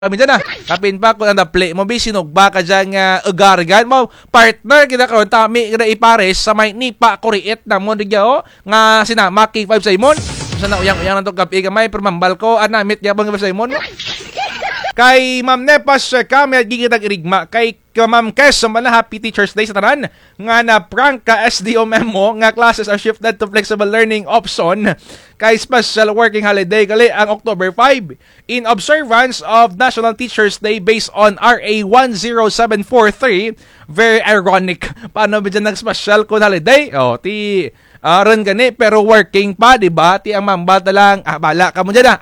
Kami dyan na, kapin pa kung ang play mo, sinog ba ka dyan nga agargan mo, partner, kita karon tami, kita ipares sa may nipa, kuriit na mo, digyo, nga sinama, K5 sa imon, sana uyang-uyang na itong kapi kamay, pero mambal ko, anamit, yabang sa imon, kay Ma'am Nepas, kami at gigitag irigma, kay Ma'am Kes, na Happy Teacher's Day sa tanan, nga na prank ka SDOMMO, nga classes are shifted to flexible learning option, kay special working holiday kali ang October 5 in observance of National Teacher's Day based on RA 10743. Very ironic. Paano ba dyan nag-special kung holiday? O, ron gani, pero working pa, diba? Ti ang mambata lang, bala ka mo dyan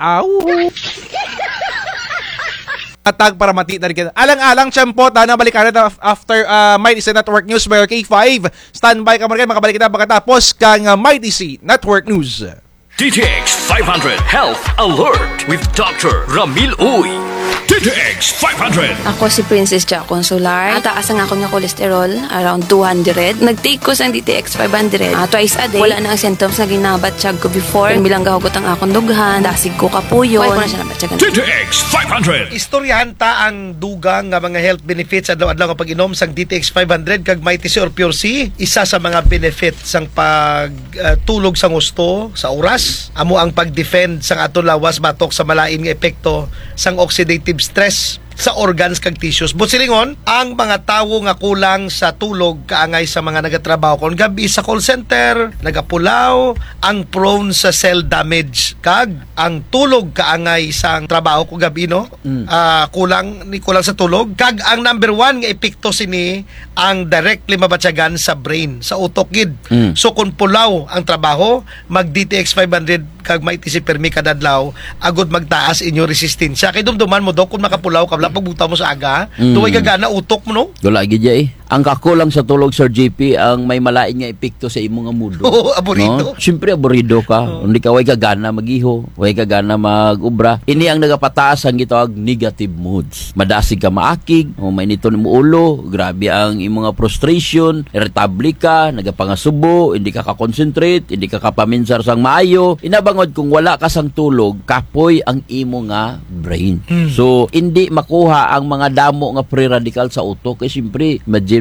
Atag para mati na rin. Alang-alang, Champo, na balikan na after Mighty C Network News by K5. Standby ka mo rin, makabalik na pagkatapos kang Mighty C Network News. DTX 500 Health Alert with Dr. Ramil Uy. DTX 500. Ako si Princess Jack Consular. Taas ang ako niya cholesterol, around 200. Nag-take ko sa DTX 500 twice a day. Wala na ang symptoms na ginabatsyag ko before. Bilang gahugot ang akong dughan, dasig ko kapuyo. Wala ko na siya nabatyagan. DTX 500. Istoryahan ta ang dugang nga mga health benefits adlaw-adlaw nga pag-inom sang DTX 500 kag Mighty C or Pure C. Isa sa mga benefits sang pagtulog sang gusto sa oras. Amo ang pag-defend sang aton lawas batok sa malain nga epekto sang oxidative stress sa organs kag tissues. Busilingon, ang mga tawo nga kulang sa tulog kaangay sa mga nagatrabaho kon gabi sa call center, nagapulaw, ang prone sa cell damage kag ang tulog kaangay sa trabaho ko gabi no. Kulang sa tulog kag ang number one nga epekto sini ang directly mabatyagan sa brain, sa utok gid. So kung pulaw ang trabaho, mag DTX 500 kag Mighty C permi kadadlaw agud magtaas inyo resistensya. Kay dumduman mo daw kung makapulaw ka pagbuta mo sa aga, tuway gagana utok mo no? Wala gid ang kakulang sa tulog, Sir JP, ang may malain nga epekto sa imong mundo. Oo, aburido. No? Siyempre, aburido ka. Hindi ka way kagana mag-iho, way kagana mag-ubra. Ini ang nagapataas ang gitawag negative moods. Madasig ka maakig, may nito mo ulo, grabe ang imong frustration, irritable ka, nagapangasubo, hindi ka ka-concentrate, hindi ka kapaminsar sang maayo. Inabangod kung wala ka sang tulog, kapoy ang imo nga brain. So, hindi makuha ang mga damo nga free radical sa utok. Kaya siyempre, imagine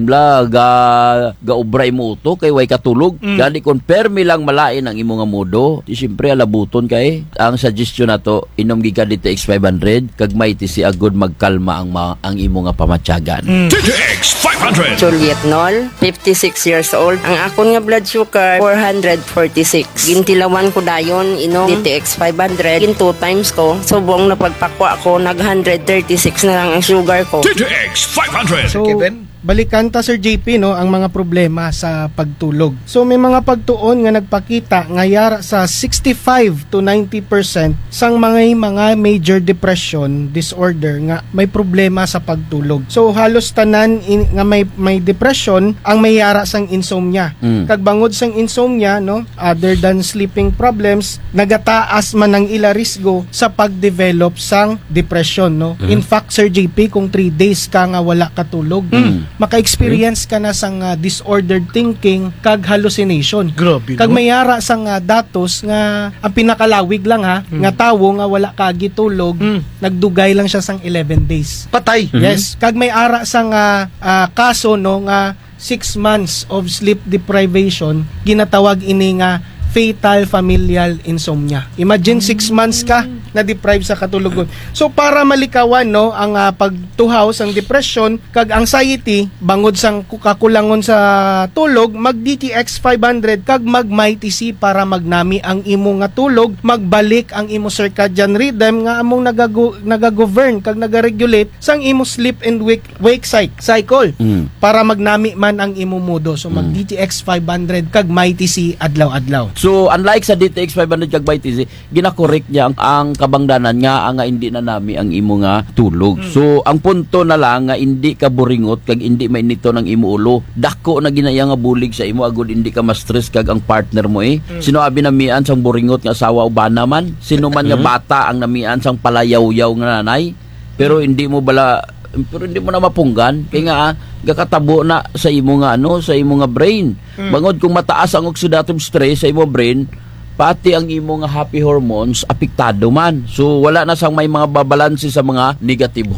ga-ubra imo utok kay way katulog. Gani kung permi lang malain ang imo nga modo, di siyempre alabuton kay. Ang suggestion nato, inom giga DTX 500 kag Mighty C agud magkalma ang imo nga pamatyagan. DTX 500. Juliet Nol, 56 years old. Ang akon nga blood sugar 446. Gintilawan ko dayon inom DTX 500. Gin 2 times ko. Subong na pagpakwa ko nag 136 na lang ang sugar ko. DTX 500. So, Kevin? Balikan ta Sir JP no ang mga problema sa pagtulog. So may mga pagtuon nga nagpakita nga yara sa 65 to 90% sang mga major depression disorder nga may problema sa pagtulog. So halos tanan nga may depression ang may yara sang insomnia. Kag bangod sang insomnia no, other than sleeping problems, nagataas man ang ila risgo sa pagdevelop sang depression no. In fact Sir JP kung 3 days ka nga wala katulog, maka-experience ka na sang disordered thinking kag hallucination. Grabe, kag mayara sang datos nga ang pinakalawig lang nga tawo nga wala ka gitulog, nagdugay lang siya sang 11 days. Patay. Yes, kag may ara sang kaso no nga 6 months of sleep deprivation ginatawag ini nga fatal familial insomnia. Imagine 6 months ka na deprive sa katulugon. So para malikawan no ang pagtuhaw sang depression kag anxiety bangod sang kakulangon sa tulog, mag DTX 500 kag mag Mighty C para magnami ang imo nga tulog, magbalik ang imo circadian rhythm nga among nagagovern kag nagaregulate sang imo sleep and wake cycle para magnami man ang imo modo. So mag DTX 500 kag Mighty C adlaw-adlaw. So unlike sa DTX 500 kag Mighty C, gina-correct niya ang kabangdanan nga hindi na nami ang imo nga tulog. So ang punto na lang nga hindi ka buringot kag hindi mainito ng imo ulo. Dako na ginaya nga bulig sa imo agud hindi ka ma-stress kag ang partner mo Sino abi namian sang buringot nga asawa o bana man? Sino man nga bata ang namian sang palayaw-yaw nga nanay? Pero hindi mo na mapunggan kay nga gakatabo na sa imo nga sa imo nga brain. Bangod kung mataas ang oxidative stress sa imo brain, pati ang imo nga happy hormones apektado man. So wala na sang may mga babalanse sa mga negative